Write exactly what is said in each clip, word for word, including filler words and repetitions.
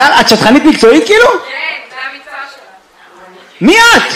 את שטחנית מקצועית כאילו? כן, זה המקצוע שלה. מי את?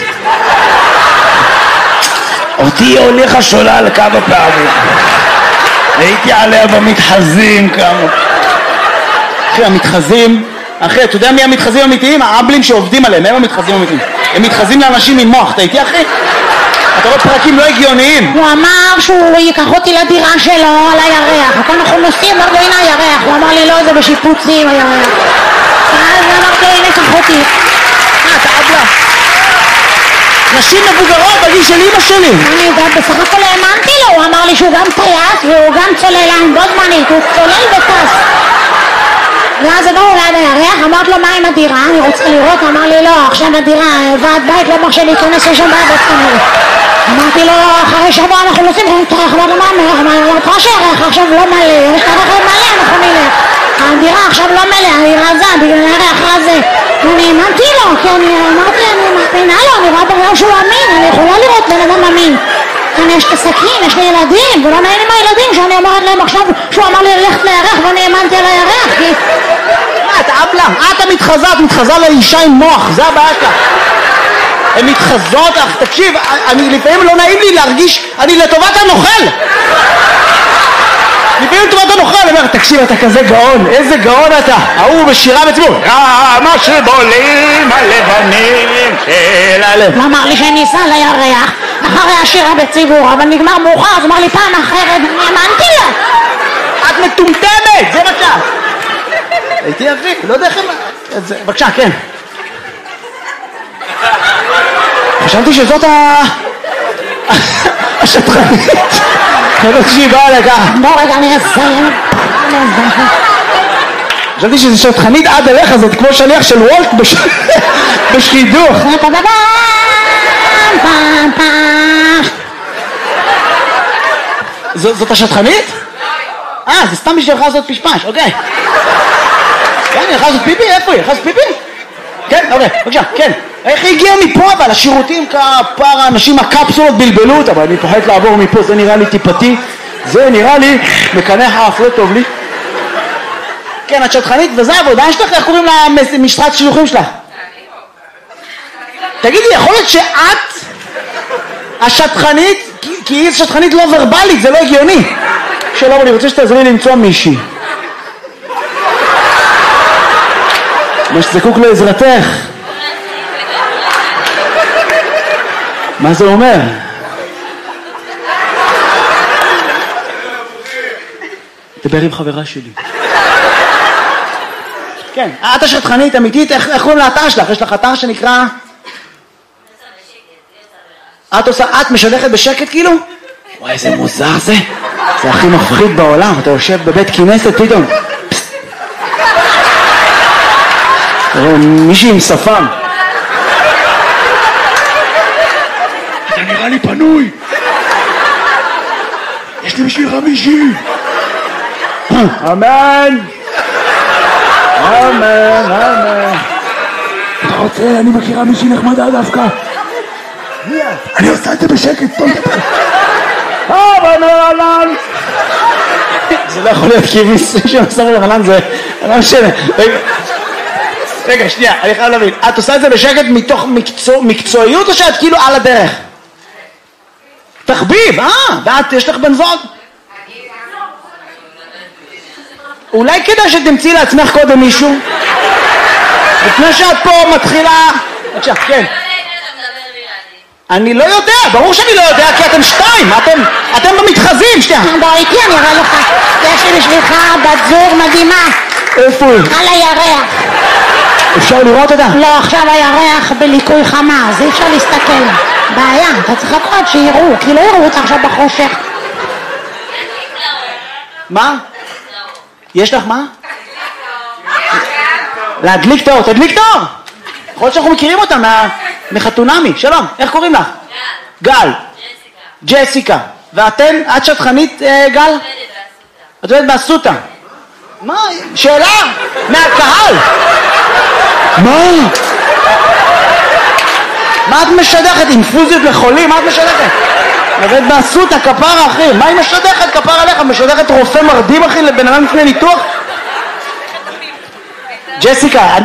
אותי הוליכה שולל כמה פעמים. הייתי עליה במתחזים כמה. אחי, המתחזים, אחי, אתה יודע מי המתחזים האמיתיים? האבלים שעובדים עליהם, הם המתחזים האמיתיים. הם מתחזים לאנשים עם מוח, אתה איתי אחי? אתה רואה פרקים לא הגיוניים. הוא אמר שהוא ייקח אותי לדירה שלו על הירח. הכל אנחנו נוסעים, אמר לו הנה הירח. הוא אמר לי לא, זה בשיפוצים הירח. אז אמרתי לו הנה קח אותי. אה, אתה אבלה. נשים מבוגרות בגיל של אמא שלי. אני יודעת, בסך הכל האמנתי לו. הוא אמר לי שהוא גם טייס והוא גם צוללן בו זמנית. הוא צולל וטס. ואז הגענו ליד הירח, אמרת לו מה עם הדירה? אני רוצה לראות. אמר לי לא, עכשיו הדירה, ועד בית לא מרשה להיכנס לשם בעבוד כנראה. אמרתי לו, אחרי שבוע אנחנו נוסעים, אמרתי לו, מה אומר? אמרתי לך שהירח עכשיו לא מלא, יש את הרכב מלא, אנחנו נלך. הדירה עכשיו לא מלא, אני רזה, בגלל הירח הזה. ואני האמנתי לו, כי אני אמרתי, אני מאמינה לו, אני רואה בגלל שהוא אמין, אני יכולה לראות בן אדם אמין. כאן יש את הסכין, יש לי ילדים, ולא נעים עם הילדים שאני אומרת להם עכשיו שהוא אמר לי ללכת לירח ואני האמנתי על הירח, כי... מה, את אבלה? את המתחזה, את מתחזה לאישה עם מוח, זה הבעיה כאן. הן מתחזות, אך תקשיב, אני לפעמים לא נעים לי להרגיש, אני לטובת הנוכל. לפעמים לטובת הנוכל, אני אומר, תקשיב, אתה כזה גאון, איזה גאון אתה. ההוא בשירה בציבור, כמה שבולים הלבנים של הלב. הוא אמר לי שאני אסע לירח אחרי השירה בציבור, אבל נגמר מאוחר, אז אמר לי פעם אחרת, אני האמנתי לו. את מטומטמת, זה מה שאת. הייתי אבי, לא יודע איך הם... בבקשה, כן. חשבתי שזאת ה... השטחנית. חשבתי שהיא באה לכך. בוא רגע, אני אסיים. חשבתי שזה שטחנית עד אליך, זאת כמו שליח של וולט בשידוך. זאת השטחנית? אה, זה סתם בשבילך לעשות פשפש, אוקיי. כן, היא הלכה לעשות פיפי? איפה היא? הלכה לעשות פיפי? כן, אוקיי, בבקשה, כן. איך היא הגיעה מפה אבל? השירותים כפר האנשים הקפסולות בלבלו אותה, אבל אני פוחד לעבור מפה, זה נראה לי טיפתי, זה נראה לי מקנח האף, לא טוב לי. כן, את שטחנית, וזה העבודה שלך, איך קוראים למשרת שילוחים שלך? תגידי, יכול להיות שאת השטחנית, כי היא שטחנית לא ורבלית, זה לא הגיוני. שלום, אני רוצה שתעזרי לי למצוא מישהי. מה שזקוק לעזרתך. מה זה אומר? דבר עם חברה שלי. כן, את השטחנית אמיתית, איך קוראים לאתר שלך? יש לך אתר שנקרא... את עושה, את משדכת בשקט כאילו? וואי, איזה מוזר זה. זה הכי מפחיד בעולם, אתה יושב בבית כנסת פתאום. תראו, מישהי עם שפם. אתה נראה לי פנוי. יש לי בשבילך מישהי. אמן. אמן, אמן. אתה רוצה, אני מכירה מישהי נחמדה דווקא. אני עושה את זה בשקט, טוב דבר. אמן, אמן. זה לא יכול להיות כי מישהו שמסר לחלן זה... לא משנה. רגע, שנייה, אני חייב להבין. את עושה את זה בשקט מתוך מקצוע, מקצועיות או שאת כאילו על הדרך? תחביב, אה, ואת, יש לך בן זוג? אולי כדאי שתמצאי לעצמך קודם מישהו? לפני שאת פה מתחילה... בבקשה, כן. אני לא יודע, ברור שאני לא יודע, כי אתם שתיים, אתם, אתם במתחזים, שנייה. בוא איתי, אני אראה לך. יש לי בשבילך בת זוג מדהימה. איפה היא? על הירח. אפשר לראות אותה? לא, עכשיו הירח בליקוי חמה, אז אי אפשר להסתכל. בעיה, אתה צריך לחכות שיראו, כי לא יראו אותה עכשיו בחושך. מה? יש לך מה? להדליק תאור, תדליק תאור! יכול להיות שאנחנו מכירים אותה מחתונמי. שלום, איך קוראים לך? גל. גל. ג'סיקה. ואתן, את שטחנית גל? את עובדת באסותא. מה? שאלה? מהקהל? מה? מה את משדכת? אינפוזיות לחולים? מה את משדכת? עובדת באסותא, כפרה אחי. מה היא משדכת? כפרה עליך. משדכת רופא מרדים אחי לבן אדם לפני ניתוח? ג'סיקה,